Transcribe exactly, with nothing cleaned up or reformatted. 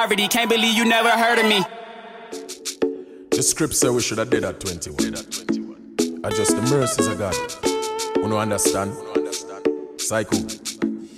poverty. Can't believe you never heard of me. The script said we should have did at twenty-one. I just the mercies of God. You don't understand? Psycho.